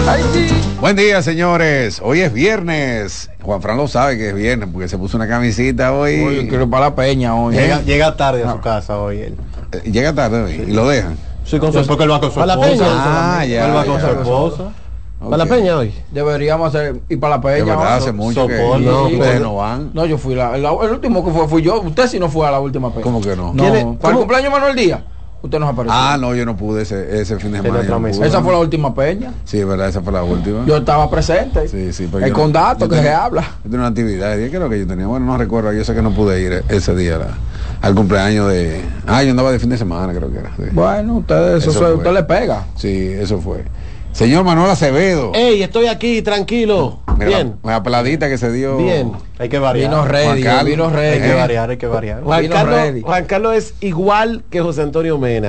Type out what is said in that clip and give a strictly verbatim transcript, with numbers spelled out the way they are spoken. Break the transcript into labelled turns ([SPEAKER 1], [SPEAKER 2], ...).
[SPEAKER 1] Ay, sí.
[SPEAKER 2] Buen día, señores. Hoy es viernes. Juan Fran lo sabe que es viernes porque se puso una camisita hoy.
[SPEAKER 1] Hoy quiero para la peña hoy.
[SPEAKER 3] Llega, llega tarde a su casa hoy él.
[SPEAKER 2] Eh, Llega tarde hoy y lo dejan.
[SPEAKER 3] Sí, con su, porque él va con su
[SPEAKER 4] ¿Para la
[SPEAKER 3] esposa.
[SPEAKER 4] peña?
[SPEAKER 2] Ah, ya,
[SPEAKER 3] Él va con
[SPEAKER 2] ya.
[SPEAKER 3] su esposa.
[SPEAKER 4] ¿Para la peña hoy?
[SPEAKER 1] Deberíamos hacer ir para la
[SPEAKER 2] De
[SPEAKER 1] peña.
[SPEAKER 2] verdad,
[SPEAKER 1] hoy.
[SPEAKER 2] hace mucho que
[SPEAKER 3] Sopor,
[SPEAKER 4] no,
[SPEAKER 2] ustedes
[SPEAKER 4] pero-
[SPEAKER 2] no van.
[SPEAKER 1] No, yo fui la, la- el último que fue fui yo. Usted sí no fue a la última peña.
[SPEAKER 2] ¿Cómo que no?
[SPEAKER 1] No,
[SPEAKER 4] ¿Quién es?
[SPEAKER 1] para el
[SPEAKER 4] ¿Cómo?
[SPEAKER 1] cumpleaños Manuel Díaz. Usted nos apareció.
[SPEAKER 2] Ah, no, yo no pude ese, ese fin de semana.
[SPEAKER 4] otra
[SPEAKER 2] yo no
[SPEAKER 4] mesa.
[SPEAKER 2] pude.
[SPEAKER 1] Esa fue la última peña.
[SPEAKER 2] Sí, es verdad, esa fue la última.
[SPEAKER 1] Yo estaba presente.
[SPEAKER 2] Sí, sí, pero
[SPEAKER 1] el
[SPEAKER 2] yo no-
[SPEAKER 1] condado
[SPEAKER 2] yo
[SPEAKER 1] que
[SPEAKER 2] tenía-
[SPEAKER 1] se habla.
[SPEAKER 2] Yo tenía una actividad. ¿Qué era lo que yo tenía? Bueno, no recuerdo. Yo sé que no pude ir ese día la- al cumpleaños de. Ah, yo andaba de fin de semana, creo que era. Sí,
[SPEAKER 1] Bueno, ustedes, eso,
[SPEAKER 2] Eso
[SPEAKER 1] se-
[SPEAKER 2] fue.
[SPEAKER 1] usted le pega.
[SPEAKER 2] Sí, eso fue. Señor Manuel Acevedo.
[SPEAKER 4] Ey, estoy aquí, tranquilo.
[SPEAKER 2] Mira,
[SPEAKER 4] Bien,
[SPEAKER 2] La, la peladita que se dio.
[SPEAKER 4] bien.
[SPEAKER 3] Hay que variar.
[SPEAKER 1] Vino ready,
[SPEAKER 2] Juan Carlos.
[SPEAKER 1] vino
[SPEAKER 3] Hay
[SPEAKER 1] ready.
[SPEAKER 3] que variar, hay que variar.
[SPEAKER 4] Juan
[SPEAKER 1] Vino
[SPEAKER 4] Carlos,
[SPEAKER 1] ready.
[SPEAKER 4] Juan Carlos es igual que José Antonio Mena.